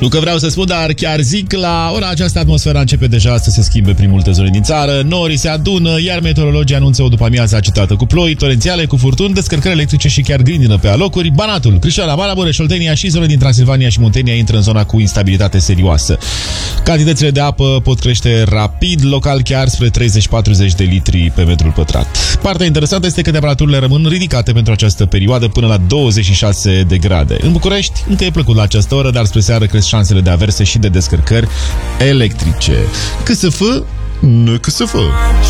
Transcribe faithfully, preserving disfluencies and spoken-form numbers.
Nu că vreau să spun, dar chiar zic, la ora aceasta atmosfera începe deja să se schimbe prin multe zone din țară, norii se adună, iar meteorologii anunță o după-amiază agitată cu ploi torențiale, cu furtuni, descărcări electrice și chiar grindină pe alocuri. Banatul, Crișoara, Maramureș, Oltenia și zone din Transilvania și Muntenia intră în zona cu instabilitate serioasă. Cantitățile de apă pot crește rapid, local chiar spre treizeci-patruzeci de litri pe metrul pătrat. Partea interesantă este că temperaturile rămân ridicate pentru această perioadă până la douăzeci și șase de grade. În București încă e plăcut la această oră, dar spre seară cresc șansele de averse și de descărcări electrice. C S F, nu C S F.